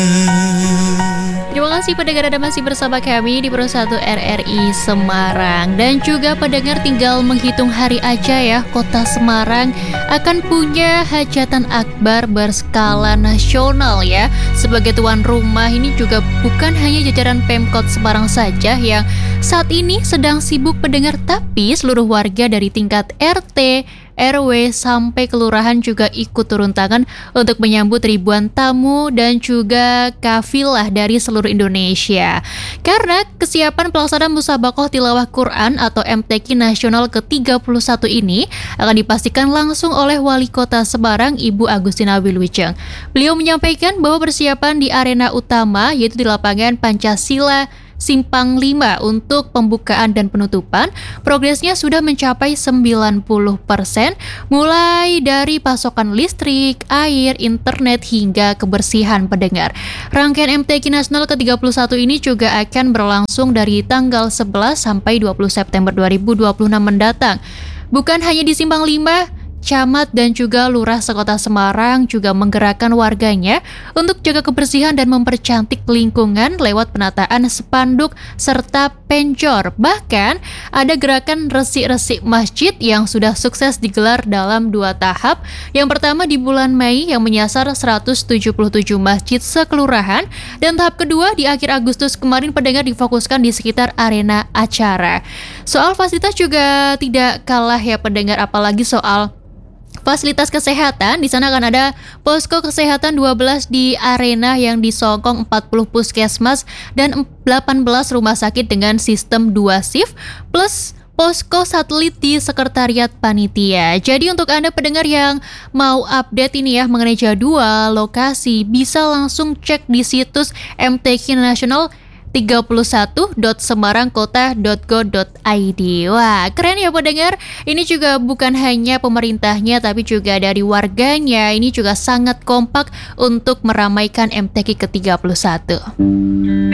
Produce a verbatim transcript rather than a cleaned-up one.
Terima kasih pendengar Anda masih bersama kami di Pro satu R R I Semarang. Dan juga pendengar tinggal menghitung hari aja ya, Kota Semarang akan punya hajatan akbar berskala nasional ya. Sebagai tuan rumah ini juga bukan hanya jajaran Pemkot Semarang saja yang saat ini sedang sibuk pendengar, tapi seluruh warga dari tingkat R T, R W sampai kelurahan juga ikut turun tangan untuk menyambut ribuan tamu dan juga kafilah dari seluruh Indonesia. Karena kesiapan pelaksanaan Musabaqah Tilawah Quran atau M T Q Nasional ke tiga puluh satu ini akan dipastikan langsung oleh Wali Kota Semarang Ibu Agustina Wilwijeng. Beliau menyampaikan bahwa persiapan di arena utama yaitu di lapangan Pancasila Simpang lima untuk pembukaan dan penutupan, progresnya sudah mencapai sembilan puluh persen, mulai dari pasokan listrik, air, internet, hingga kebersihan pendengar. Rangkaian M T Q Nasional ke tiga puluh satu ini juga akan berlangsung dari tanggal sebelas sampai dua puluh September dua ribu dua puluh enam mendatang. Bukan hanya di Simpang lima, Camat dan juga Lurah Sekota Semarang juga menggerakkan warganya untuk jaga kebersihan dan mempercantik lingkungan lewat penataan spanduk serta penjor. Bahkan ada gerakan resik-resik masjid yang sudah sukses digelar dalam dua tahap. Yang pertama di bulan Mei yang menyasar seratus tujuh puluh tujuh masjid sekelurahan, dan tahap kedua di akhir Agustus kemarin pendengar difokuskan di sekitar arena acara. Soal fasilitas juga tidak kalah ya pendengar, apalagi soal fasilitas kesehatan. Di sana akan ada posko kesehatan dua belas di arena yang disokong empat puluh puskesmas dan delapan belas rumah sakit dengan sistem dua shift plus posko satelit di sekretariat panitia. Jadi untuk Anda pendengar yang mau update ini ya mengenai jadwal, lokasi, bisa langsung cek di situs M T Q Nasional tiga puluh satu dot semarangkota dot go dot i d. Wah, keren ya pendengar. Ini juga bukan hanya pemerintahnya tapi juga dari warganya. Ini juga sangat kompak untuk meramaikan M T Q ke tiga puluh satu.